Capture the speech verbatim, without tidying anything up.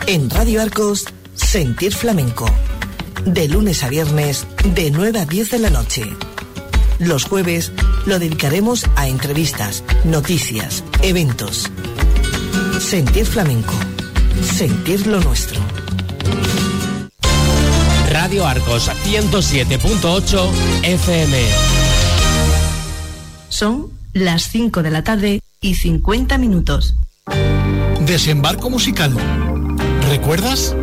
En Radio Arcos, Sentir Flamenco. De lunes a viernes, de nueve a diez de la noche. Los jueves lo dedicaremos a entrevistas, noticias, eventos. Sentir Flamenco. Sentir lo nuestro. Radio Arcos ciento siete punto ocho F M. Son las cinco de la tarde y cincuenta minutos. Desembarco musical. ¿Recuerdas?